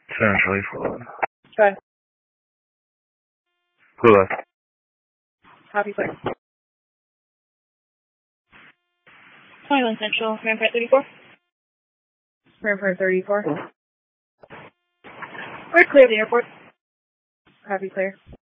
Essentially for Go ahead. Clueless. Copy, clear. 21 Central, Rampart 34. Rampart 34. We're clear of the airport. Copy, clear.